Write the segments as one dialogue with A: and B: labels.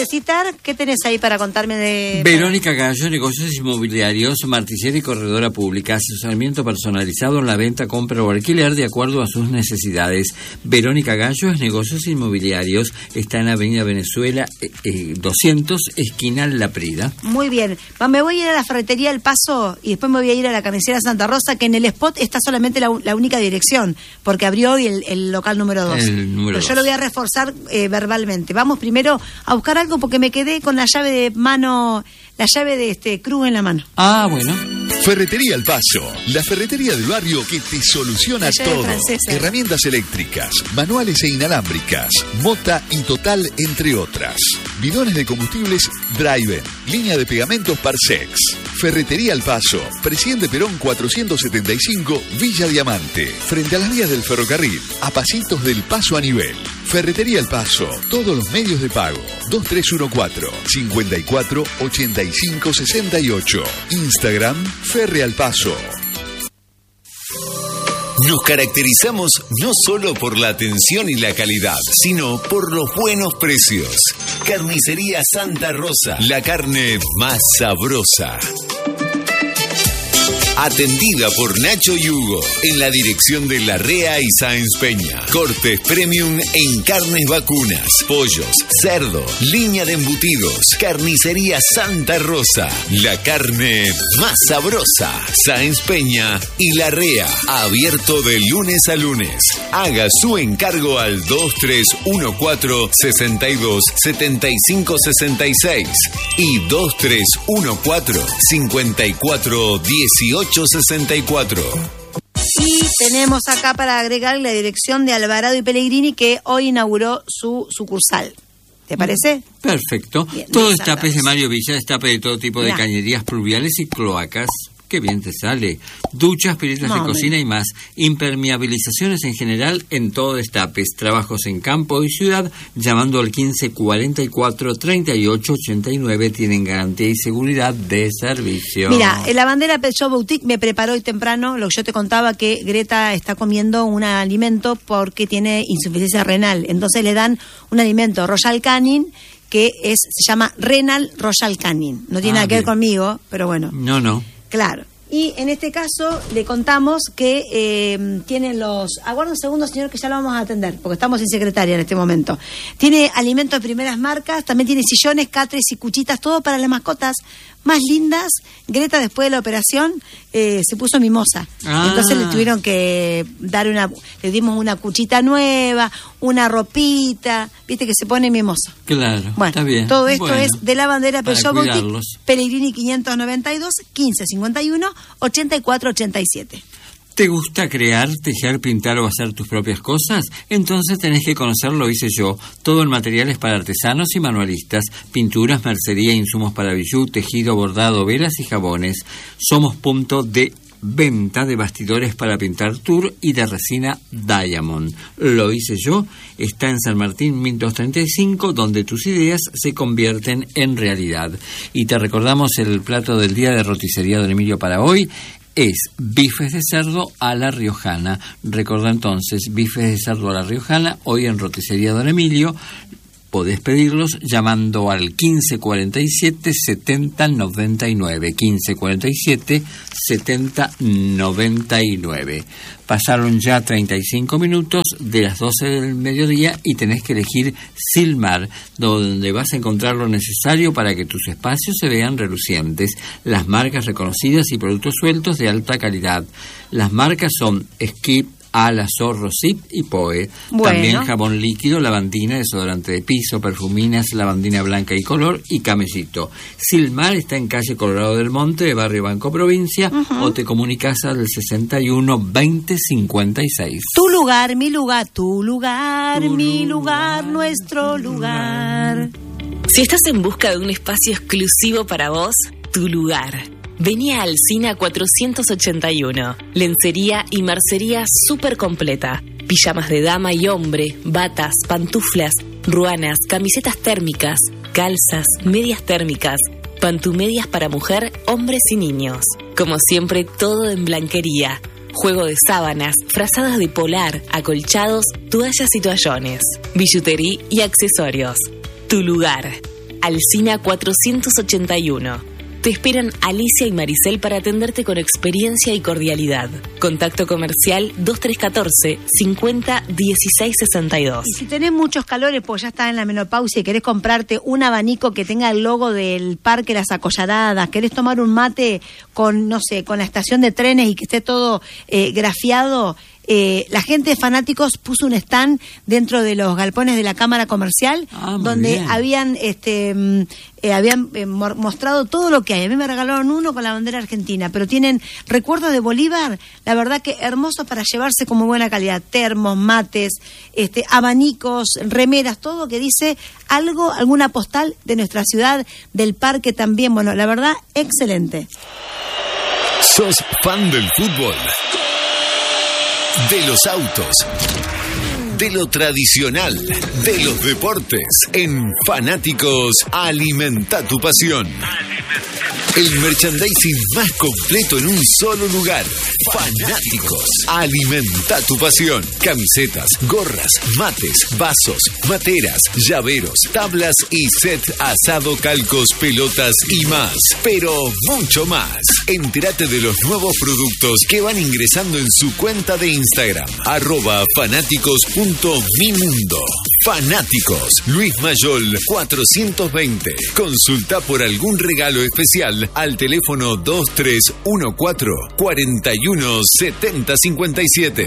A: necesitar? ¿Qué tenés ahí para contarme de...?
B: Verónica Gallo, negocios inmobiliarios, martillera y corredora pública, asesoramiento personalizado en la venta, compra o alquiler de acuerdo a sus necesidades. Verónica Gallo es negocios inmobiliarios, está en Avenida Venezuela 200, esquina La Prida.
A: Muy bien, me voy a ir a la ferretería El Paso y después me voy a ir a la carnicera Santa Rosa, que en el spot está solamente la única dirección, porque abrió hoy el local número 2. Pero yo lo voy a reforzar verbalmente. Vamos primero a buscar algo porque me quedé con la llave de mano, la llave de cruz en la mano.
B: Ah, bueno.
C: Ferretería El Paso, la ferretería del barrio que te soluciona todo.
A: Francesa.
C: Herramientas eléctricas, manuales e inalámbricas, Mota y Total, entre otras. Bidones de combustibles Driven, línea de pegamentos Parsex. Ferretería El Paso, Presidente Perón 475, Villa Diamante, frente a las vías del ferrocarril, a pasitos del Paso a nivel. Ferretería El Paso, todos los medios de pago. 2314-548568. Instagram, Ferre Al Paso.
D: Nos caracterizamos no solo por la atención y la calidad, sino por los buenos precios. Carnicería Santa Rosa, la carne más sabrosa. Atendida por Nacho y Hugo, en la dirección de Larrea y Sáenz Peña. Cortes premium en carnes vacunas, pollos, cerdo, línea de embutidos. Carnicería Santa Rosa, la carne más sabrosa. Sáenz Peña y Larrea, abierto de lunes a lunes. Haga su encargo al 2314-627566 y 2314-541864.
A: Y tenemos acá para agregar la dirección de Alvarado y Pellegrini, que hoy inauguró su sucursal. ¿Te parece?
B: Perfecto.
A: Bien,
B: Todo destapes de Mario Villa, destape de todo tipo de cañerías pluviales y cloacas. Qué bien te sale. Duchas, piletas de cocina y más. Impermeabilizaciones en general en todo destapes. Trabajos en campo y ciudad, llamando al 1544-3889. Tienen garantía y seguridad de servicio.
A: Mira, la bandera Pet Shop Boutique me preparó hoy temprano lo que yo te contaba, que Greta está comiendo un alimento porque tiene insuficiencia renal. Entonces le dan un alimento Royal Canin, que se llama Renal Royal Canin. No tiene nada que ver conmigo, pero bueno.
B: No.
A: Claro. Y en este caso le contamos que tienen aguarda un segundo, señor, que ya lo vamos a atender, porque estamos sin secretaria en este momento. Tiene alimentos de primeras marcas, también tiene sillones, catres y cuchitas, todo para las mascotas más lindas. Greta, después de la operación, se puso mimosa. Entonces le tuvieron que dar le dimos una cuchita nueva, una ropita, viste que se pone mimosa.
B: Claro,
A: bueno,
B: está bien.
A: Todo esto es de la bandera Pet Shop Boutique, Pellegrini 592, 1551, 8487.
B: ¿Te gusta crear, tejer, pintar o hacer tus propias cosas? Entonces tenés que conocer Lo Hice Yo. Todo en materiales para artesanos y manualistas, pinturas, mercería, insumos para bijú, tejido, bordado, velas y jabones. Somos punto de venta de bastidores para pintar tour y de resina Diamond. Lo Hice Yo está en San Martín 1235, donde tus ideas se convierten en realidad. Y te recordamos el plato del día de Roticería Don Emilio para hoy. Es bifes de cerdo a la riojana. Recuerda entonces, bifes de cerdo a la riojana, hoy en Roticería Don Emilio. Podés pedirlos llamando al 1547-7099. 1547-7099. Pasaron ya 35 minutos de las 12 del mediodía y tenés que elegir Silmar, donde vas a encontrar lo necesario para que tus espacios se vean relucientes. Las marcas reconocidas y productos sueltos de alta calidad. Las marcas son Skip, Ala, Zorro, Zip y Poe.
A: Bueno.
B: También jabón líquido, lavandina, desodorante de piso, perfuminas, lavandina blanca y color y camellito. Silmar está en calle Colorado del Monte, de barrio Banco Provincia, o te comunicas al 61 20 56.
A: Tu lugar, mi lugar, tu lugar, mi lugar, nuestro lugar.
E: Si estás en busca de un espacio exclusivo para vos, tu lugar. Vení a Alsina 481. Lencería y mercería súper completa. Pijamas de dama y hombre, batas, pantuflas, ruanas, camisetas térmicas, calzas, medias térmicas, pantumedias para mujer, hombres y niños. Como siempre, todo en blanquería. Juego de sábanas, frazadas de polar, acolchados, toallas y toallones, billutería y accesorios. Tu lugar. Alsina 481. Te esperan Alicia y Maricel para atenderte con experiencia y cordialidad. Contacto comercial 2314 50 16 62.
A: Y si tenés muchos calores, pues ya estás en la menopausia y querés comprarte un abanico que tenga el logo del Parque Las Acollaradas, querés tomar un mate con, no sé, con la estación de trenes y que esté todo grafiado, la gente de Fanáticos puso un stand dentro de los galpones de la Cámara Comercial, donde habían mostrado todo lo que hay. A mí me regalaron uno con la bandera argentina, pero tienen recuerdos de Bolívar, la verdad que hermosos para llevarse como buena calidad, termos, mates, abanicos, remeras, todo que dice algo, alguna postal de nuestra ciudad, del parque también. Bueno, la verdad, excelente.
D: ¿Sos fan del fútbol? De los autos, de lo tradicional, de los deportes. En Fanáticos, alimenta tu pasión. El merchandising más completo en un solo lugar. Fanáticos, alimenta tu pasión. Camisetas, gorras, mates, vasos, materas, llaveros, tablas y set asado, calcos, pelotas y más. Pero mucho más. Entérate de los nuevos productos que van ingresando en su cuenta de Instagram. @fanáticos.mimundo. Fanáticos, Luis Mayol 420. Consulta por algún regalo especial al teléfono 2314 41 70 57.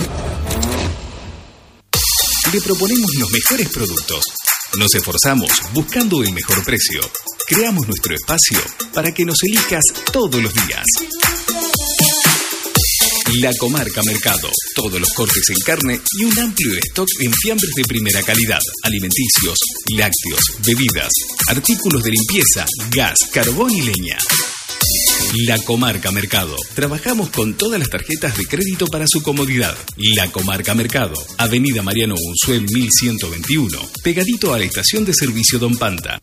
F: Le proponemos los mejores productos. Nos esforzamos buscando el mejor precio. Creamos nuestro espacio para que nos elijas todos los días. La Comarca Mercado. Todos los cortes en carne y un amplio stock en fiambres de primera calidad. Alimenticios, lácteos, bebidas, artículos de limpieza, gas, carbón y leña. La Comarca Mercado. Trabajamos con todas las tarjetas de crédito para su comodidad. La Comarca Mercado. Avenida Mariano Unzuel 1121. Pegadito a la estación de servicio Don Panta.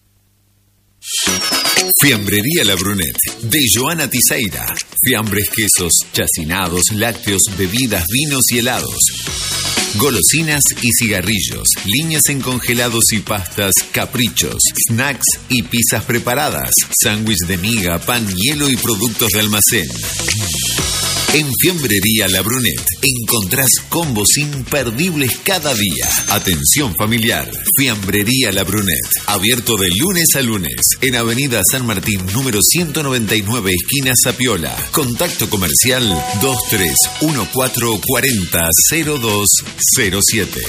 D: Fiambrería La Brunet, de Joana Tiseira. Fiambres, quesos, chacinados, lácteos, bebidas, vinos y helados. Golosinas y cigarrillos, líneas en congelados y pastas, caprichos, snacks y pizzas preparadas, sándwich de miga, pan, hielo y productos de almacén. En Fiambrería La Brunet encontrás combos imperdibles cada día. Atención familiar. Fiambrería La Brunet. Abierto de lunes a lunes. En Avenida San Martín, número 199, esquina Zapiola. Contacto comercial 2314 40 0207.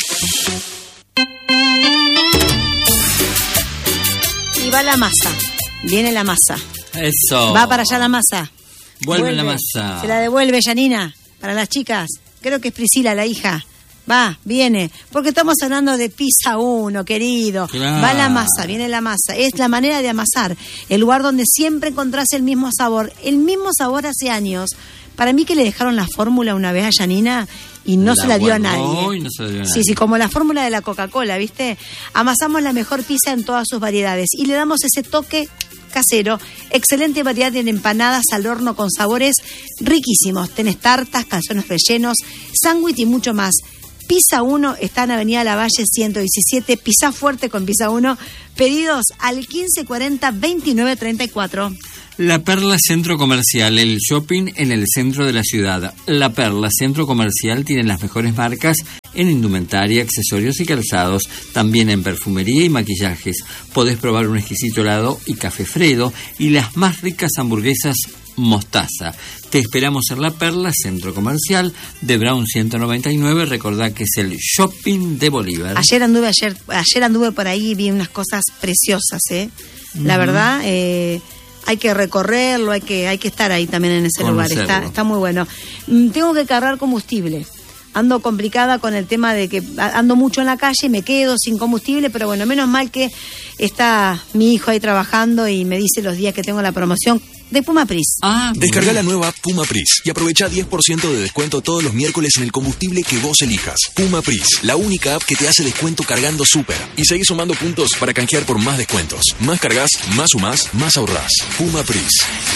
A: Y va la masa. Viene la masa.
B: Eso.
A: Va para allá la masa.
B: Vuelve la masa.
A: Se la devuelve Janina para las chicas. Creo que es Priscila, la hija. Va, viene. Porque estamos hablando de Pizza 1, querido.
B: Claro.
A: Va la masa, viene la masa. Es la manera de amasar. El lugar donde siempre encontrás el mismo sabor. El mismo sabor hace años. Para mí que le dejaron la fórmula una vez a Janina y no se la dio a nadie.
B: No se la dio a nadie.
A: Sí, como la fórmula de la Coca-Cola, ¿viste? Amasamos la mejor pizza en todas sus variedades y le damos ese toque casero, excelente variedad en empanadas al horno con sabores riquísimos. Tenés tartas, calzones rellenos, sándwich y mucho más. Pizza 1 está en Avenida Lavalle 117, Pizza Fuerte con Pizza 1. Pedidos al 1540 2934.
B: La Perla Centro Comercial, el shopping en el centro de la ciudad. La Perla Centro Comercial tiene las mejores marcas en indumentaria, accesorios y calzados, también en perfumería y maquillajes. Podés probar un exquisito helado y café Fredo y las más ricas hamburguesas Mostaza. Te esperamos en La Perla Centro Comercial de Brown 199. Recordá que es el shopping de Bolívar.
A: Ayer anduve por ahí, vi unas cosas preciosas, La verdad, hay que recorrerlo, hay que estar ahí también en ese lugar. Está muy bueno. Tengo que cargar combustible. Ando complicada con el tema de que ando mucho en la calle, me quedo sin combustible, pero bueno, menos mal que está mi hijo ahí trabajando y me dice los días que tengo la promoción de Puma Pris.
G: Descarga la nueva Puma Pris y aprovecha 10% de descuento todos los miércoles en el combustible que vos elijas. Puma Pris, la única app que te hace descuento cargando súper. Y seguís sumando puntos para canjear por más descuentos. Más cargas, más sumás, más ahorrás. Puma Pris.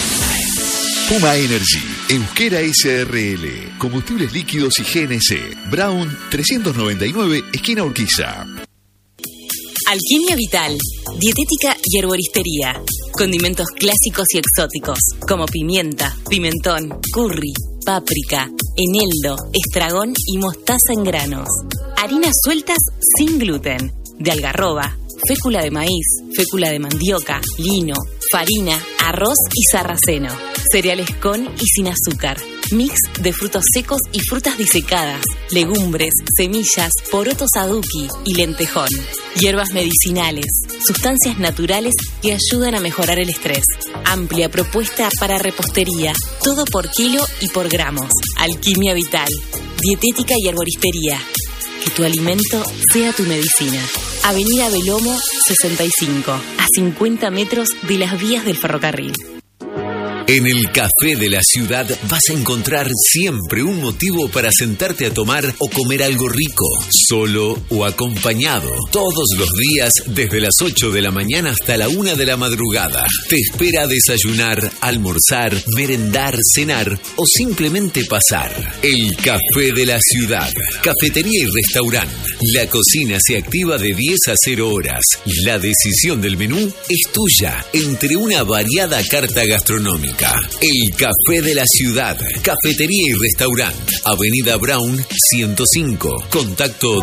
C: Puma Energy, Euskera SRL, combustibles líquidos y GNC, Brown 399, esquina Urquiza.
E: Alquimia Vital, dietética y herboristería. Condimentos clásicos y exóticos, como pimienta, pimentón, curry, páprica, eneldo, estragón y mostaza en granos. Harinas sueltas sin gluten, de algarroba, fécula de maíz, fécula de mandioca, lino, farina, arroz y sarraceno. Cereales con y sin azúcar. Mix de frutos secos y frutas disecadas, legumbres, semillas, porotos aduki y lentejón. Hierbas medicinales, sustancias naturales que ayudan a mejorar el estrés. Amplia propuesta para repostería, todo por kilo y por gramos. Alquimia Vital, dietética y herboristería. Que tu alimento sea tu medicina. Avenida Belomo 65, a 50 metros de las vías del ferrocarril.
D: En el Café de la Ciudad vas a encontrar siempre un motivo para sentarte a tomar o comer algo rico, solo o acompañado. Todos los días, desde las 8 de la mañana hasta la 1 de la madrugada. Te espera desayunar, almorzar, merendar, cenar o simplemente pasar. El Café de la Ciudad. Cafetería y restaurante. La cocina se activa de 10 a 0 horas. La decisión del menú es tuya, entre una variada carta gastronómica. El Café de la Ciudad, cafetería y restaurante, Avenida Brown 105, contacto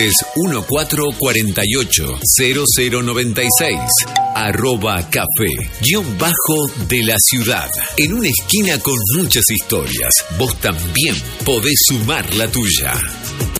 D: 2314480096, @café_de la ciudad, en una esquina con muchas historias. Vos también podés sumar la tuya.